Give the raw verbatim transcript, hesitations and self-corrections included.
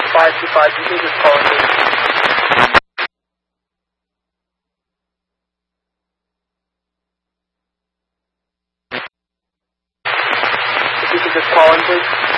five two five, you can just call in, please. If you could just call in, please.